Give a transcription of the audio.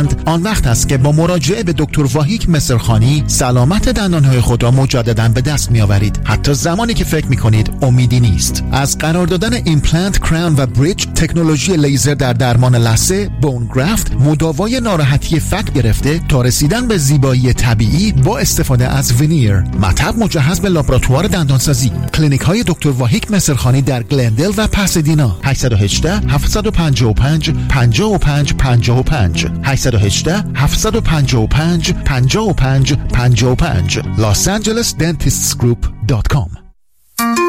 دارند، آن وقت است که با مراجعه به دکتر واهیک مصرخانی سلامت دندانهای خود را مجددا به دست می‌آورید، حتی زمانی که فکر می‌کنید امیدی نیست. از قرار دادن ایمپلنت، کراون و بریج، تکنولوژی لیزر در درمان لثه، بون گرافت، مداوای ناراحتی فک گرفته تا رسیدن به زیبایی طبیعی با استفاده از ونیر. مطب مجهز به لابراتوار دندانسازی. کلینیک‌های دکتر واهیک مصرخانی در گلندل و پاسادینا. 818 755 55 55 818 755 55 55 losangelesdentistsgroup.com